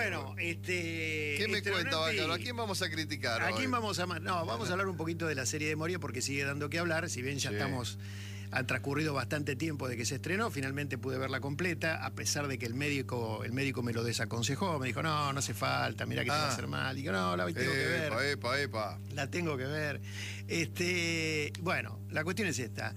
Bueno, ¿Qué me cuenta, Bácaro? ¿A quién vamos a criticar ¿A hoy? quién vamos a...? No, vamos a hablar un poquito de la serie de Moria porque sigue dando que hablar, si bien ya estamos... Ha transcurrido bastante tiempo de que se estrenó, finalmente pude verla completa, a pesar de que el médico me lo desaconsejó, me dijo, no hace falta, mirá que te va a hacer mal. Digo, no, la tengo que ver. Epa. La tengo que ver. Bueno, la cuestión es esta.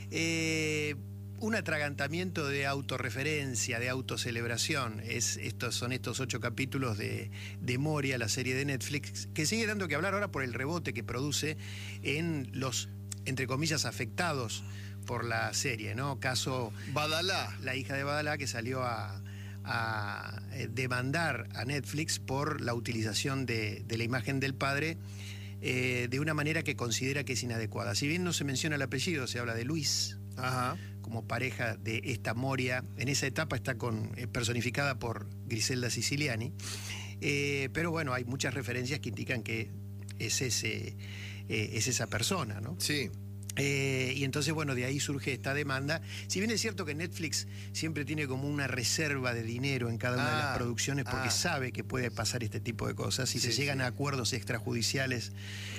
Un atragantamiento de autorreferencia, de autocelebración. Son estos 8 capítulos de Moria, la serie de Netflix, que sigue dando que hablar ahora por el rebote que produce en los, entre comillas, afectados por la serie, ¿no? Caso Badalá. La hija de Badalá, que salió a demandar a Netflix por la utilización de la imagen del padre de una manera que considera que es inadecuada. Si bien no se menciona el apellido, se habla de Luis. Ajá. Como pareja de esta Moria. En esa etapa está personificada por Griselda Siciliani. Pero bueno, hay muchas referencias que indican que es esa persona, ¿no? Sí. Y entonces, bueno, de ahí surge esta demanda. Si bien es cierto que Netflix siempre tiene como una reserva de dinero en cada una de las producciones porque sabe que puede pasar este tipo de cosas y se llegan a acuerdos extrajudiciales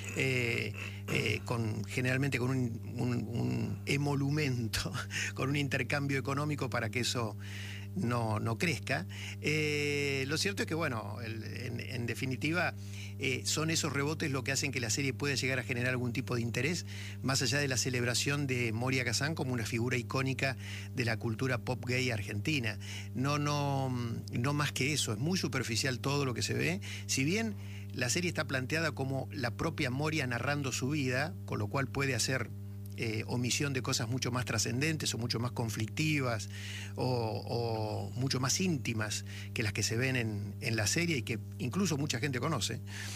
generalmente con un emolumento, con un intercambio económico para que eso no crezca. Lo cierto es que, bueno, en definitiva, son esos rebotes lo que hacen que la serie pueda llegar a generar algún tipo de interés, más allá de la celebración de Moria Kazan como una figura icónica de la cultura pop gay argentina. No más que eso, es muy superficial todo lo que se ve. Si bien la serie está planteada como la propia Moria narrando su vida, con lo cual puede hacer omisión de cosas mucho más trascendentes o mucho más conflictivas o mucho más íntimas que las que se ven en la serie y que incluso mucha gente conoce.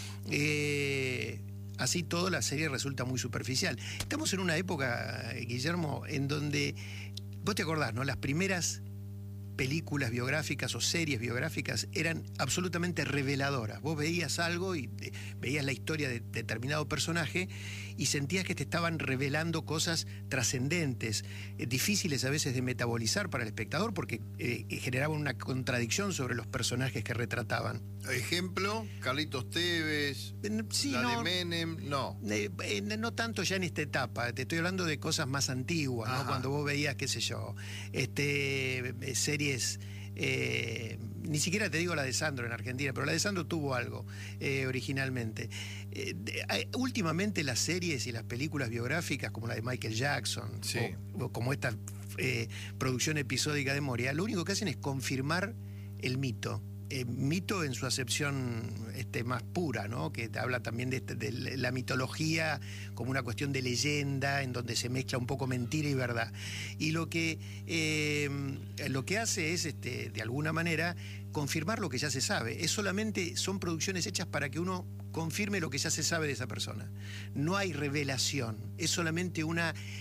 Así todo, la serie resulta muy superficial. Estamos en una época, Guillermo, en donde, vos te acordás, ¿no? Las primeras películas biográficas o series biográficas eran absolutamente reveladoras. Vos veías algo y veías la historia de determinado personaje y sentías que te estaban revelando cosas trascendentes, difíciles a veces de metabolizar para el espectador porque generaban una contradicción sobre los personajes que retrataban. Ejemplo, Carlitos Tevez, sí, de Menem, no. No tanto ya en esta etapa, te estoy hablando de cosas más antiguas, ¿no? Cuando vos veías, qué sé yo, series, ni siquiera te digo la de Sandro en Argentina, pero la de Sandro tuvo algo originalmente. Últimamente las series y las películas biográficas, como la de Michael Jackson, o como esta producción episódica de Moria, lo único que hacen es confirmar el mito. Mito en su acepción más pura, ¿no? Que te habla también de la mitología como una cuestión de leyenda en donde se mezcla un poco mentira y verdad. Y lo que hace es, de alguna manera, confirmar lo que ya se sabe. Son producciones hechas para que uno confirme lo que ya se sabe de esa persona. No hay revelación, es solamente un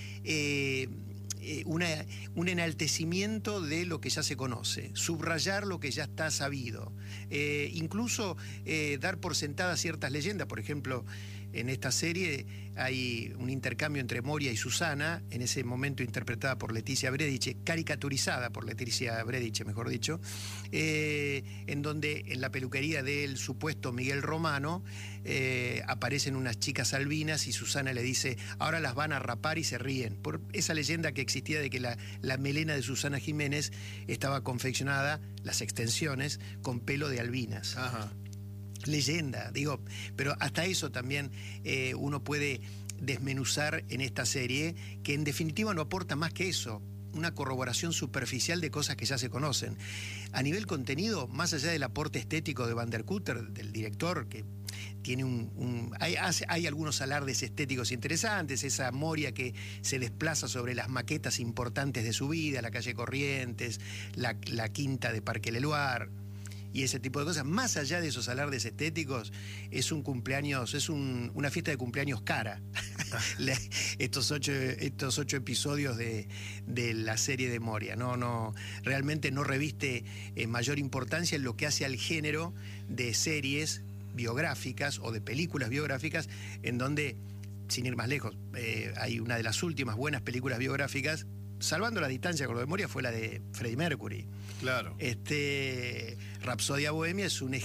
enaltecimiento de lo que ya se conoce, subrayar lo que ya está sabido, incluso dar por sentadas ciertas leyendas. Por ejemplo, en esta serie hay un intercambio entre Moria y Susana, en ese momento interpretada por Leticia Brediche, caricaturizada por Leticia Brediche, mejor dicho, en donde en la peluquería del supuesto Miguel Romano aparecen unas chicas albinas y Susana le dice, ahora las van a rapar, y se ríen, por esa leyenda que existía de que la melena de Susana Jiménez estaba confeccionada, las extensiones, con pelo de albinas. Ajá. Leyenda, digo, pero hasta eso también uno puede desmenuzar en esta serie, que en definitiva no aporta más que eso, una corroboración superficial de cosas que ya se conocen. A nivel contenido, más allá del aporte estético de Van der Kutter, del director, que tiene hay algunos alardes estéticos interesantes, esa Moria que se desplaza sobre las maquetas importantes de su vida, la calle Corrientes, la quinta de Parque Leloir, y ese tipo de cosas. Más allá de esos alardes estéticos, es un cumpleaños, una fiesta de cumpleaños cara. estos ocho episodios de la serie de Moria. Realmente no reviste mayor importancia en lo que hace al género de series biográficas o de películas biográficas, en donde, sin ir más lejos, hay una de las últimas buenas películas biográficas, salvando la distancia con lo de Moria, fue la de Freddie Mercury. Claro. Rapsodia Bohemia es un